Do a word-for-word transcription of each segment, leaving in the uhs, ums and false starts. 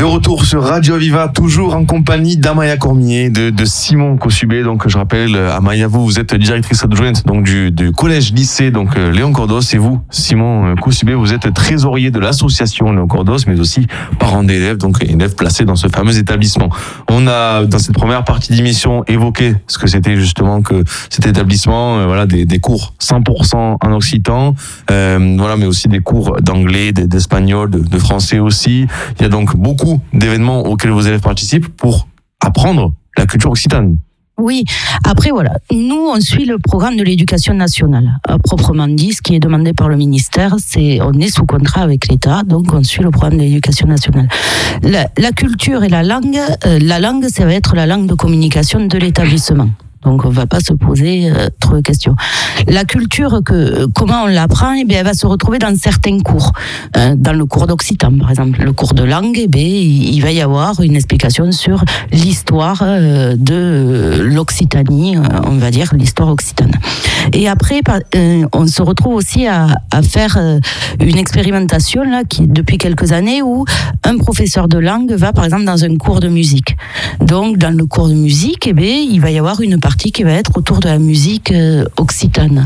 De retour sur Radio Aviva, toujours en compagnie d'Amaya Cormier, de, de Simon Kossubé. Donc, je rappelle, Amaya, vous, vous êtes directrice adjointe donc du, du collège-lycée donc Léon Cordos, et vous, Simon Kossubé, vous êtes trésorier de l'association Léon Cordos, mais aussi parent d'élèves, donc élèves placés dans ce fameux établissement. On a, dans cette première partie d'émission, évoqué ce que c'était justement que cet établissement, euh, voilà, des, des cours cent pour cent en occitan, euh, voilà, mais aussi des cours d'anglais, d'espagnol, de, de français aussi. Il y a donc beaucoup d'événements auxquels vos élèves participent pour apprendre la culture occitane. Oui, après voilà, nous on suit le programme de l'éducation nationale, à proprement dit, ce qui est demandé par le ministère, c'est on est sous contrat avec l'État, donc on suit le programme de l'éducation nationale. La, la culture et la langue, euh, la langue, ça va être la langue de communication de l'établissement. Donc on ne va pas se poser euh, trop de questions. La culture, que, comment on l'apprend, eh bien, elle va se retrouver dans certains cours. Euh, dans le cours d'occitan, par exemple. Le cours de langue, eh bien, il va y avoir une explication sur l'histoire euh, de l'Occitanie, euh, on va dire l'histoire occitane. Et après, euh, on se retrouve aussi à, à faire euh, une expérimentation là, qui, depuis quelques années où un professeur de langue va, par exemple, dans un cours de musique. Donc, dans le cours de musique, eh bien, il va y avoir une partie qui va être autour de la musique euh, occitane.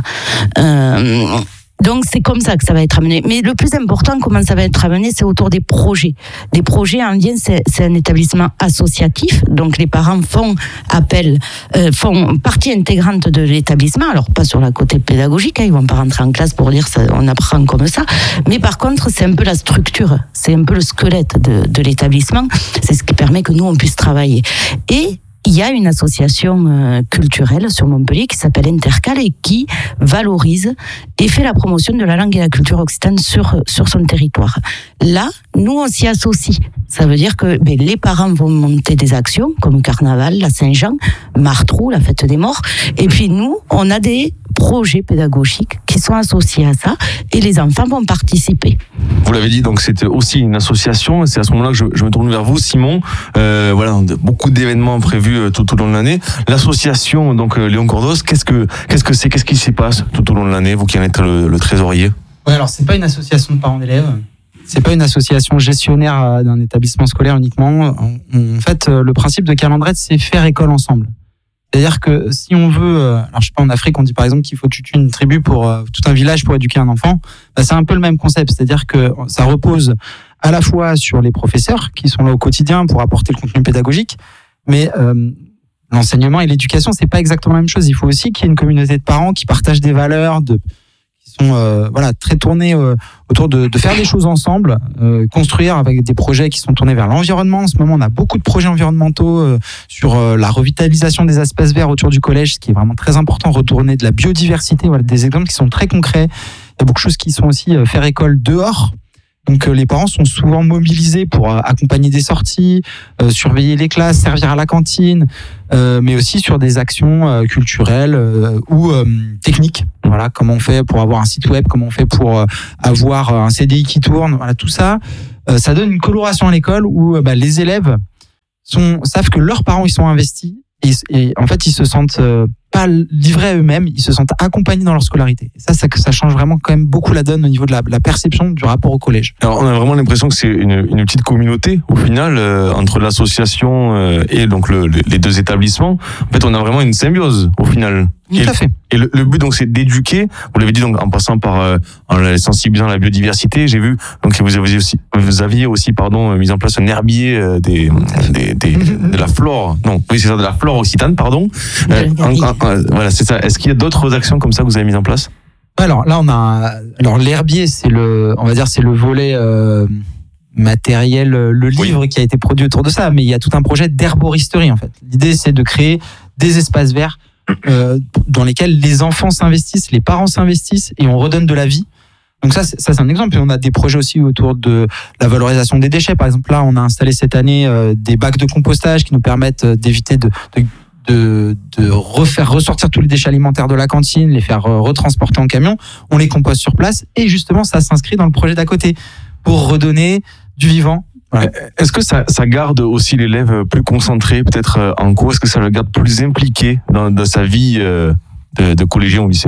Euh, donc c'est comme ça que ça va être amené. Mais le plus important, comment ça va être amené, c'est autour des projets. Des projets en lien, c'est, c'est un établissement associatif, donc les parents font appel, euh, font partie intégrante de l'établissement, alors pas sur la côté pédagogique, hein, ils vont pas rentrer en classe pour dire ça, on apprend comme ça, mais par contre c'est un peu la structure, c'est un peu le squelette de, de l'établissement, c'est ce qui permet que nous on puisse travailler. Et il y a une association euh, culturelle sur Montpellier qui s'appelle Intercal et qui valorise et fait la promotion de la langue et la culture occitane sur, sur son territoire. Là, nous, on s'y associe. Ça veut dire que ben, les parents vont monter des actions comme Carnaval, la Saint-Jean, Martrou, la fête des morts. Et puis nous, on a des projets pédagogiques qui sont associés à ça et les enfants vont participer. Vous l'avez dit, donc c'était aussi une association. C'est à ce moment-là que je, je me tourne vers vous, Simon. Euh, voilà, beaucoup d'événements prévus tout au long de l'année. L'association donc Léon Cordos, qu'est-ce que qu'est-ce que c'est, qu'est-ce qui s'y passe tout au long de l'année, vous qui en êtes le, le trésorier? Ouais, alors c'est pas une association de parents d'élèves. C'est pas une association gestionnaire d'un établissement scolaire uniquement. En fait, le principe de Calandrette, c'est faire école ensemble. C'est-à-dire que si on veut, alors je sais pas, en Afrique, on dit par exemple qu'il faut tuer une tribu pour euh, tout un village pour éduquer un enfant. Bah, c'est un peu le même concept. C'est-à-dire que ça repose à la fois sur les professeurs qui sont là au quotidien pour apporter le contenu pédagogique, mais euh, l'enseignement et l'éducation, c'est pas exactement la même chose. Il faut aussi qu'il y ait une communauté de parents qui partagent des valeurs, de sont euh, voilà très tournés euh, autour de, de faire des choses ensemble, euh, construire avec des projets qui sont tournés vers l'environnement. En ce moment, on a beaucoup de projets environnementaux euh, sur euh, la revitalisation des espaces verts autour du collège, ce qui est vraiment très important, retourner de la biodiversité, voilà, des exemples qui sont très concrets. Il y a beaucoup de choses qui sont aussi euh, faire école dehors. Donc euh, les parents sont souvent mobilisés pour euh, accompagner des sorties, euh, surveiller les classes, servir à la cantine, euh, mais aussi sur des actions euh, culturelles euh, ou euh, techniques. Voilà, comment on fait pour avoir un site web, comment on fait pour euh, avoir un C D I qui tourne. Voilà, tout ça, euh, ça donne une coloration à l'école où euh, bah, les élèves sont, savent que leurs parents ils sont investis et, et en fait ils se sentent euh, pas livrés à eux-mêmes, ils se sentent accompagnés dans leur scolarité. Et ça, ça, ça change vraiment quand même beaucoup la donne au niveau de la, la perception du rapport au collège. Alors, on a vraiment l'impression que c'est une, une petite communauté, au final, euh, entre l'association euh, et donc le, le, les deux établissements. En fait, on a vraiment une symbiose, au final. Tout à fait. Et le, le but, donc, c'est d'éduquer. Vous l'avez dit, donc, en passant par, euh, en les sensibilisant à la biodiversité. J'ai vu, donc, vous aviez aussi, vous aviez aussi, pardon, mis en place un herbier euh, des, des, des, de la flore. Non, oui, c'est ça, de la flore occitane, pardon. Euh, en, en, en, voilà, c'est ça. Est-ce qu'il y a d'autres actions comme ça que vous avez mises en place? Alors là, on a, alors l'herbier, c'est le, on va dire, c'est le volet euh, matériel, le livre oui. qui a été produit autour de ça. Mais il y a tout un projet d'herboristerie en fait. L'idée, c'est de créer des espaces verts euh, dans lesquels les enfants s'investissent, les parents s'investissent et on redonne de la vie. Donc ça, c'est, ça c'est un exemple. Et on a des projets aussi autour de la valorisation des déchets. Par exemple, là, on a installé cette année euh, des bacs de compostage qui nous permettent d'éviter de, de De, de refaire ressortir tous les déchets alimentaires de la cantine, les faire retransporter en camion, on les compose sur place et justement ça s'inscrit dans le projet d'à côté pour redonner du vivant. Voilà. Est-ce que ça, ça garde aussi l'élève plus concentré peut-être en cours? Est-ce que ça le garde plus impliqué dans, dans sa vie de, de collégien ou lycéen?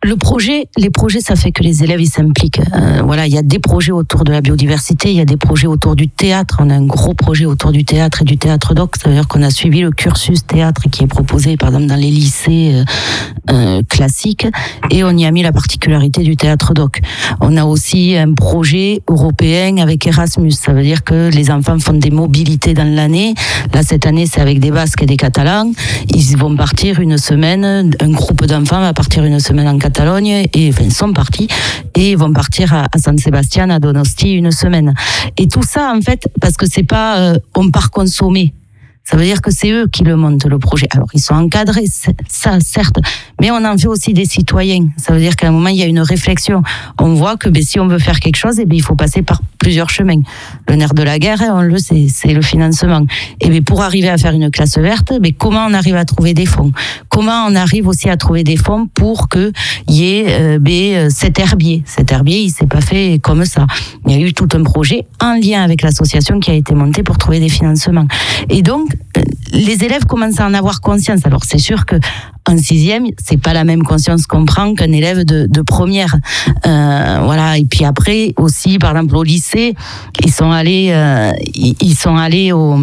Le projet, les projets, ça fait que les élèves ils s'impliquent. Euh, voilà, il y a des projets autour de la biodiversité, il y a des projets autour du théâtre. On a un gros projet autour du théâtre et du théâtre doc. Ça veut dire qu'on a suivi le cursus théâtre qui est proposé, par exemple, dans les lycées euh, euh, classiques, et on y a mis la particularité du théâtre doc. On a aussi un projet européen avec Erasmus. Ça veut dire que les enfants font des mobilités dans l'année. Là, cette année, c'est avec des Basques et des Catalans. Ils vont partir une semaine. Un groupe d'enfants va partir une semaine en Catalogne. Catalogne et enfin sont partis et vont partir à, à San Sebastian, à Donosti une semaine. Et tout ça en fait parce que c'est pas euh, on part consommer. Ça veut dire que c'est eux qui le montent, le projet. Alors, ils sont encadrés, ça, certes, mais on en fait aussi des citoyens. Ça veut dire qu'à un moment, il y a une réflexion. On voit que ben, si on veut faire quelque chose, eh ben, il faut passer par plusieurs chemins. Le nerf de la guerre, on le sait, c'est le financement. Et ben, pour arriver à faire une classe verte, ben, comment on arrive à trouver des fonds? Comment on arrive aussi à trouver des fonds pour qu'il y ait euh, ben, cet herbier? Cet herbier, il s'est pas fait comme ça. Il y a eu tout un projet en lien avec l'association qui a été montée pour trouver des financements. Et donc, les élèves commencent à en avoir conscience. Alors c'est sûr que en sixième, c'est pas la même conscience qu'on prend qu'un élève de, de première. Euh, voilà. Et puis après aussi, par exemple au lycée, ils sont allés, euh, ils, ils sont allés au,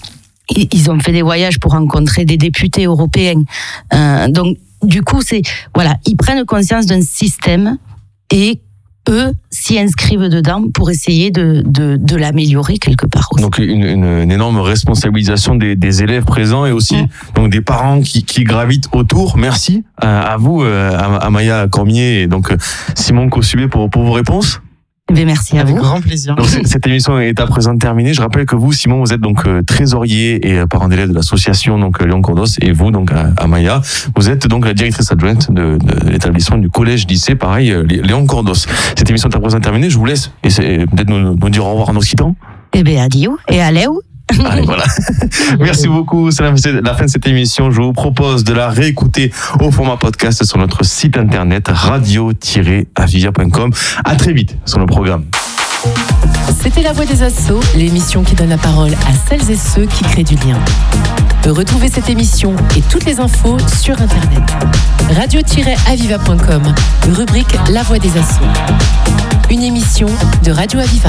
ils ont fait des voyages pour rencontrer des députés européens. Euh, donc du coup, c'est voilà, ils prennent conscience d'un système et eux s'y inscrivent dedans pour essayer de, de, de l'améliorer quelque part aussi. Donc une, une, une énorme responsabilisation des, des élèves présents et aussi mmh. donc des parents qui, qui gravitent autour. Merci à, à vous, à, à Maya Cormier et donc Simon Kossubé pour, pour vos réponses. Mais merci à Avec vous. grand plaisir. Donc, cette émission est à présent terminée. Je rappelle que vous, Simon, vous êtes donc euh, trésorier et euh, parent d'élève de l'association donc euh, Léon Cordos, et vous, donc à, à Maya, vous êtes donc la directrice adjointe de, de, de l'établissement du collège-lycée, pareil, euh, Léon Cordos. Cette émission est à présent terminée. Je vous laisse et c'est, peut-être nous, nous dire au revoir en occitan. Eh bien, adieu et aléo. Allez, voilà. Merci beaucoup. C'est la fin de cette émission. Je vous propose de la réécouter au format podcast sur notre site internet radio tiret avivia point com. À très vite sur le programme. C'était La Voix des Assos, l'émission qui donne la parole à celles et ceux qui créent du lien. Retrouvez cette émission et toutes les infos sur internet. radio tiret aviva point com, rubrique La Voix des Assos. Une émission de Radio Aviva.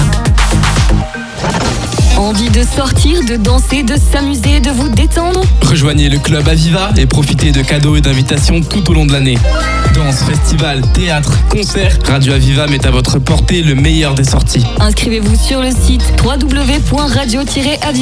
Envie de sortir, de danser, de s'amuser, de vous détendre? Rejoignez le club Aviva et profitez de cadeaux et d'invitations tout au long de l'année. Danse, festival, théâtre, concerts, Radio Aviva met à votre portée le meilleur des sorties. Inscrivez-vous sur le site w w w point radio tiret aviva point com.